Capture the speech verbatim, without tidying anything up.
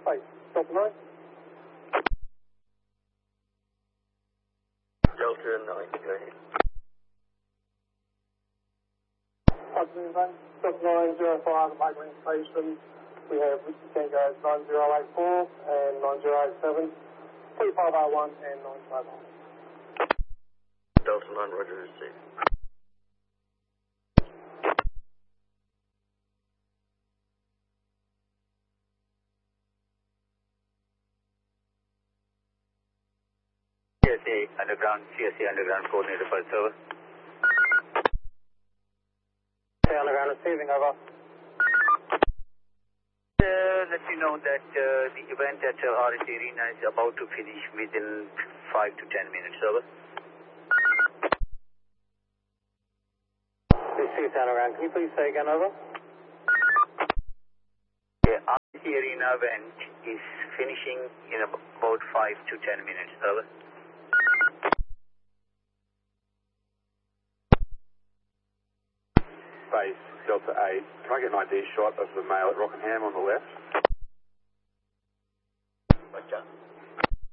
Base, Delta nine. Delta nine, go ahead. Hudson Bank, Delta nine zero five at Green Station. We have Whiskey Tango nine zero eight four and nine zero eight seven, three five oh one and nine five oh. Delta nine, roger, receive. C S A Underground, C S A Underground coordinator for the server. C S A Underground receiving, over. Uh, let me know that uh, the event at uh, R S Arena is about to finish within five to ten minutes, over. This is C S A Underground, can you please say again, over? The R S Arena event is finishing in about five to ten minutes, over. Base, Delta eight. Can I get an I D shot of the male at Rockingham on the left? Roger.